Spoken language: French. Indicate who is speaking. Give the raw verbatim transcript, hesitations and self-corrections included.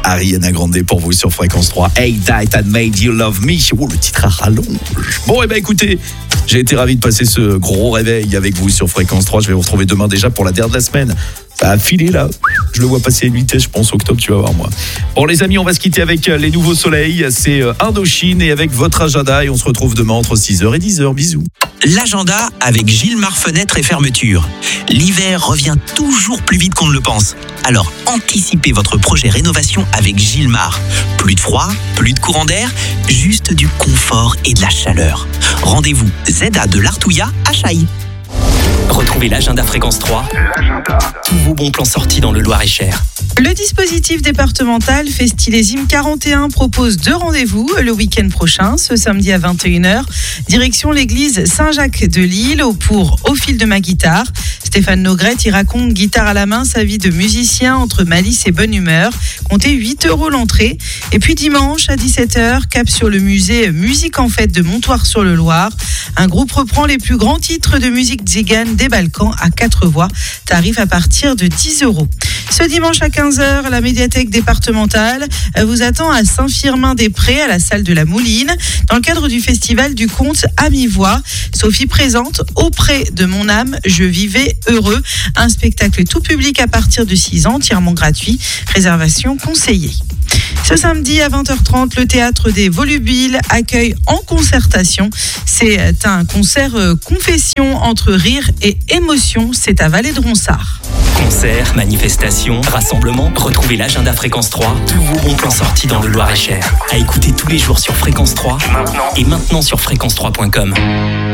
Speaker 1: Ariana Grande pour vous sur Fréquence trois. Hey, that had made you love me. Oh, le titre à rallonge. Bon, et eh ben écoutez, j'ai été ravi de passer ce gros réveil avec vous sur Fréquence trois. Je vais vous retrouver demain déjà pour la dernière de la semaine. Ça a filé là, je le vois passer à une vitesse, je pense octobre, tu vas voir moi. Bon les amis, on va se quitter avec les nouveaux soleils, c'est Indochine et avec votre agenda et on se retrouve demain entre six heures et dix heures, bisous.
Speaker 2: L'agenda avec Gilmar Fenêtre et Fermeture. L'hiver revient toujours plus vite qu'on ne le pense. Alors anticipez votre projet rénovation avec Gilmar. Plus de froid, plus de courant d'air, juste du confort et de la chaleur. Rendez-vous Z A de l'Artouillat à Chailly.
Speaker 3: Retrouvez l'agenda Fréquence trois. L'agenda. Tous vos bons plans sortis dans le Loir-et-Cher.
Speaker 4: Le dispositif départemental Festilésime quarante et un propose deux rendez-vous le week-end prochain, ce samedi à vingt et une heures. Direction l'église Saint-Jacques de Lille pour Au fil de ma guitare. Stéphane Nogrette y raconte guitare à la main sa vie de musicien entre malice et bonne humeur. Comptez huit euros l'entrée. Et puis dimanche à dix-sept heures, cap sur le musée Musique en fête de Montoire-sur-le-Loir. Un groupe reprend les plus grands titres de musique tzigane des Balkans à quatre voix. Tarif à partir de dix euros. Ce dimanche à quinze heures, la médiathèque départementale vous attend à Saint-Firmin-des-Prés, à la salle de la Mouline, dans le cadre du festival du conte à mi-voix. Sophie présente Auprès de mon âme, je vivais heureux. Un spectacle tout public à partir de six ans, entièrement gratuit. Réservation conseillée. Ce samedi à vingt heures trente, le théâtre des Volubiles accueille En Concertation. C'est un concert confession entre rire et émotion. C'est à Vallée de Ronsard.
Speaker 3: Concerts, manifestations, rassemblements, retrouvez l'agenda Fréquence trois. Tous vos bons plans sortis dans le Loir-et-Cher. À écouter tous les jours sur Fréquence trois. Maintenant. Et maintenant sur fréquence trois point com.